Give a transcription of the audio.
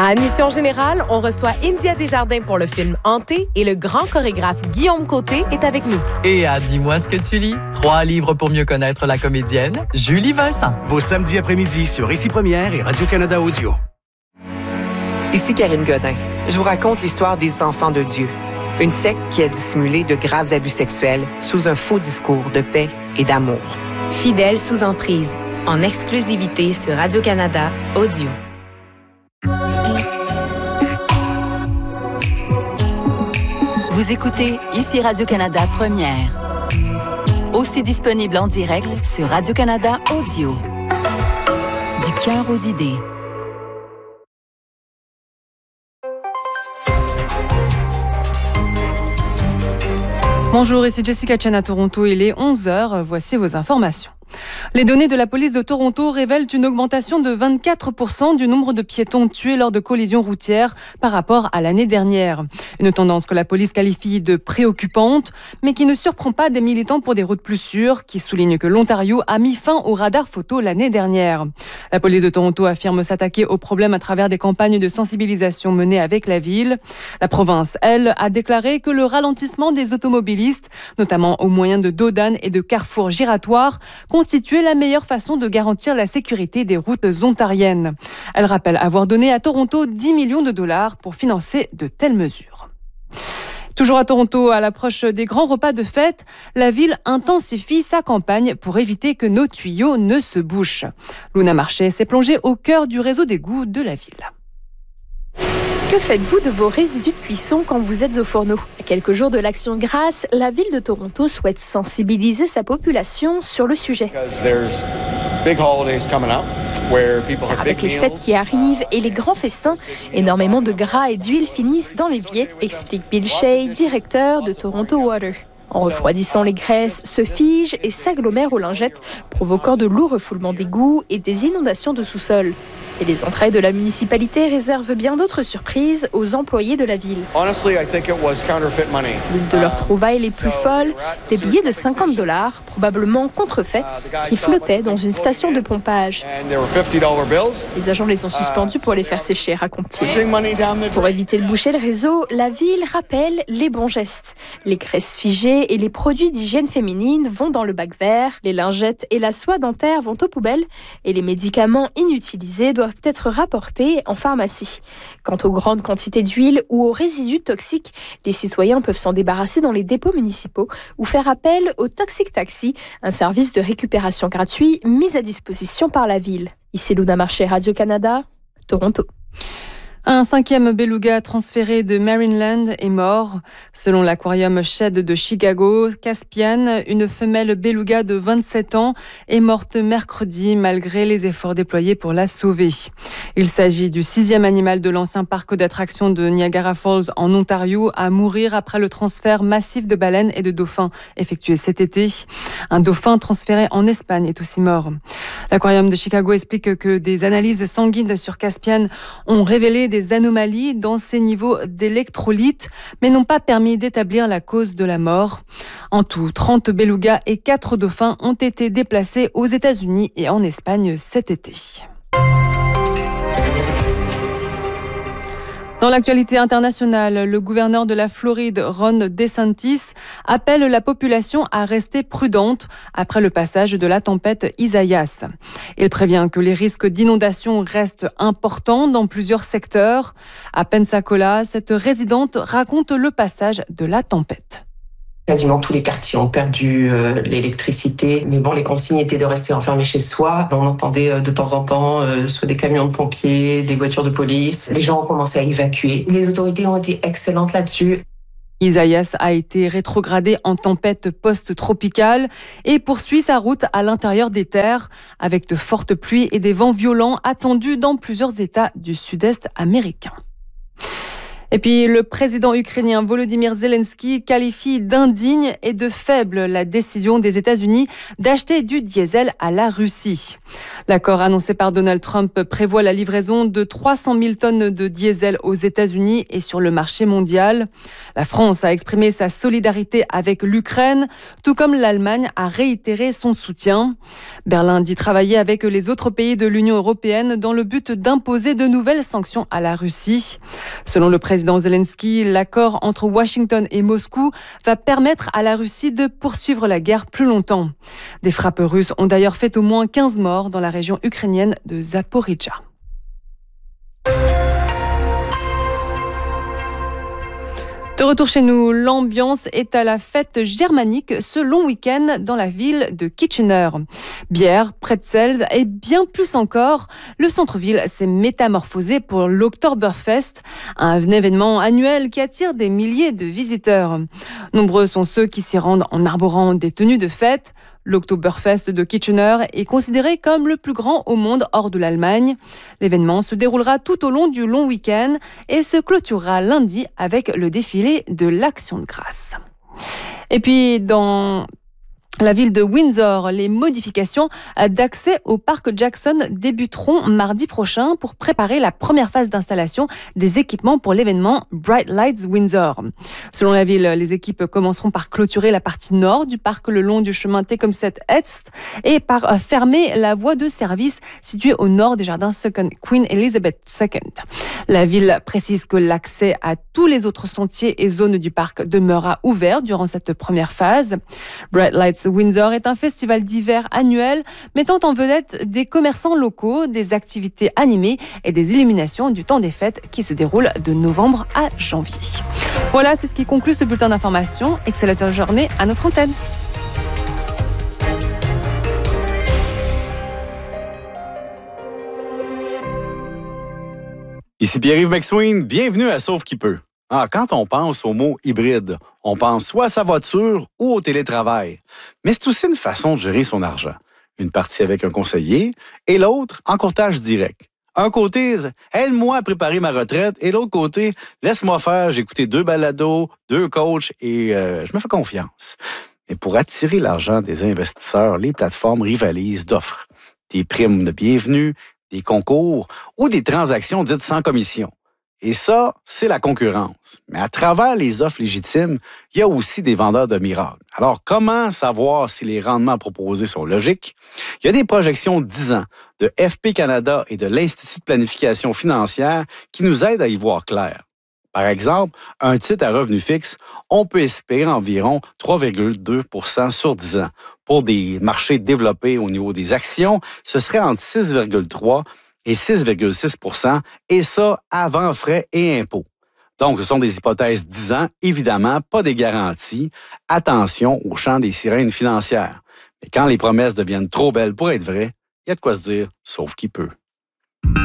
À Admission Générale, on reçoit India Desjardins pour le film Hanté et le grand chorégraphe Guillaume Côté est avec nous. Et à Dis-moi ce que tu lis, 3 livres pour mieux connaître la comédienne Julie Vincent. Vos samedis après-midi sur Ici Première et Radio-Canada Audio. Ici Karine Godin. Je vous raconte l'histoire des Enfants de Dieu. Une secte qui a dissimulé de graves abus sexuels sous un faux discours de paix et d'amour. Fidèles sous emprise, en exclusivité sur Radio-Canada Audio. Vous écoutez Ici Radio-Canada Première. Aussi disponible en direct sur Radio-Canada Audio. Du cœur aux idées. Bonjour, ici Jessica Chen à Toronto. Il est 11h. Voici vos informations. Les données de la police de Toronto révèlent une augmentation de 24% du nombre de piétons tués lors de collisions routières par rapport à l'année dernière. Une tendance que la police qualifie de préoccupante, mais qui ne surprend pas des militants pour des routes plus sûres, qui soulignent que l'Ontario a mis fin au radar photo l'année dernière. La police de Toronto affirme s'attaquer au problème à travers des campagnes de sensibilisation menées avec la ville. La province, elle, a déclaré que le ralentissement des automobilistes, notamment au moyen de dodanes et de carrefours giratoires, constituer la meilleure façon de garantir la sécurité des routes ontariennes. Elle rappelle avoir donné à Toronto 10 millions de dollars pour financer de telles mesures. Toujours à Toronto, à l'approche des grands repas de fête, la ville intensifie sa campagne pour éviter que nos tuyaux ne se bouchent. Luna Marché s'est plongée au cœur du réseau d'égouts de la ville. Que faites-vous de vos résidus de cuisson quand vous êtes au fourneau? À quelques jours de l'Action de grâce, la ville de Toronto souhaite sensibiliser sa population sur le sujet. Car avec les fêtes qui arrivent et les grands festins, énormément de gras et d'huile finissent dans l'évier, explique Bill Shea, directeur de Toronto Water. En refroidissant, les graisses se figent et s'agglomèrent aux lingettes, provoquant de lourds refoulements d'égouts et des inondations de sous-sol. Et les entrailles de la municipalité réservent bien d'autres surprises aux employés de la ville. L'une de leurs trouvailles les plus folles, des billets de $50, probablement contrefaits, qui flottaient dans une station de pompage. Les agents les ont suspendus pour les faire sécher, raconte-t-il. Pour éviter de boucher le réseau, la ville rappelle les bons gestes. Les graisses figées et les produits d'hygiène féminine vont dans le bac vert, les lingettes et la soie dentaire vont aux poubelles, et les médicaments inutilisés doivent être rapportés en pharmacie. Quant aux grandes quantités d'huile ou aux résidus toxiques, les citoyens peuvent s'en débarrasser dans les dépôts municipaux ou faire appel au Toxic Taxi, un service de récupération gratuit mis à disposition par la ville. Ici Luna Marché, Radio-Canada, Toronto. Un 5e beluga transféré de Marineland est mort. Selon l'aquarium Shedd de Chicago, Caspian, une femelle beluga de 27 ans, est morte mercredi malgré les efforts déployés pour la sauver. Il s'agit du 6e animal de l'ancien parc d'attractions de Niagara Falls en Ontario à mourir après le transfert massif de baleines et de dauphins effectué cet été. Un dauphin transféré en Espagne est aussi mort. L'aquarium de Chicago explique que des analyses sanguines sur Caspian ont révélé des anomalies dans ses niveaux d'électrolytes, mais n'ont pas permis d'établir la cause de la mort. En tout, 30 belugas et 4 dauphins ont été déplacés aux États-Unis et en Espagne cet été. Dans l'actualité internationale, le gouverneur de la Floride, Ron DeSantis, appelle la population à rester prudente après le passage de la tempête Isaias. Il prévient que les risques d'inondation restent importants dans plusieurs secteurs. À Pensacola, cette résidente raconte le passage de la tempête. Quasiment tous les quartiers ont perdu l'électricité. Mais bon, les consignes étaient de rester enfermés chez soi. On entendait de temps en temps soit des camions de pompiers, des voitures de police. Les gens ont commencé à évacuer. Les autorités ont été excellentes là-dessus. Isaias a été rétrogradé en tempête post-tropicale et poursuit sa route à l'intérieur des terres avec de fortes pluies et des vents violents attendus dans plusieurs États du sud-est américain. Et puis, le président ukrainien Volodymyr Zelensky qualifie d'indigne et de faible la décision des États-Unis d'acheter du diesel à la Russie. L'accord annoncé par Donald Trump prévoit la livraison de 300 000 tonnes de diesel aux États-Unis et sur le marché mondial. La France a exprimé sa solidarité avec l'Ukraine, tout comme l'Allemagne a réitéré son soutien. Berlin dit travailler avec les autres pays de l'Union européenne dans le but d'imposer de nouvelles sanctions à la Russie. Selon le président Zelensky, l'accord entre Washington et Moscou va permettre à la Russie de poursuivre la guerre plus longtemps. Des frappes russes ont d'ailleurs fait au moins 15 morts dans la région ukrainienne de Zaporijjia. De retour chez nous, l'ambiance est à la fête germanique ce long week-end dans la ville de Kitchener. Bière, pretzels et bien plus encore, le centre-ville s'est métamorphosé pour l'Oktoberfest, un événement annuel qui attire des milliers de visiteurs. Nombreux sont ceux qui s'y rendent en arborant des tenues de fête. L'Oktoberfest de Kitchener est considéré comme le plus grand au monde hors de l'Allemagne. L'événement se déroulera tout au long du long week-end et se clôturera lundi avec le défilé de l'Action de grâce. Et puis, dans la ville de Windsor, les modifications d'accès au parc Jackson débuteront mardi prochain pour préparer la première phase d'installation des équipements pour l'événement Bright Lights Windsor. Selon la ville, les équipes commenceront par clôturer la partie nord du parc le long du chemin Tecumseh Est et par fermer la voie de service située au nord des jardins Queen Elizabeth II. La ville précise que l'accès à tous les autres sentiers et zones du parc demeurera ouvert durant cette première phase. Bright Lights Windsor est un festival d'hiver annuel mettant en vedette des commerçants locaux, des activités animées et des illuminations du temps des fêtes qui se déroulent de novembre à janvier. Voilà, c'est ce qui conclut ce bulletin d'information. Excellente journée à notre antenne. Ici Pierre-Yves McSween, bienvenue à Sauve qui peut. Quand on pense au mot hybride, on pense soit à sa voiture ou au télétravail. Mais c'est aussi une façon de gérer son argent. Une partie avec un conseiller et l'autre en courtage direct. Un côté, aide-moi à préparer ma retraite et l'autre côté, laisse-moi faire, j'ai écouté 2 balados, 2 coachs et je me fais confiance. Mais pour attirer l'argent des investisseurs, les plateformes rivalisent d'offres. Des primes de bienvenue, des concours ou des transactions dites sans commission. Et ça, c'est la concurrence. Mais à travers les offres légitimes, il y a aussi des vendeurs de miracles. Alors, comment savoir si les rendements proposés sont logiques? Il y a des projections 10 ans de FP Canada et de l'Institut de planification financière qui nous aident à y voir clair. Par exemple, un titre à revenu fixe, on peut espérer environ 3,2 % sur 10 ans. Pour des marchés développés au niveau des actions, ce serait entre 6,3 et 6,6 %, et ça avant frais et impôts. Donc, ce sont des hypothèses 10 ans, évidemment, pas des garanties. Attention au chant des sirènes financières. Mais quand les promesses deviennent trop belles pour être vraies, il y a de quoi se dire, sauf qui peut.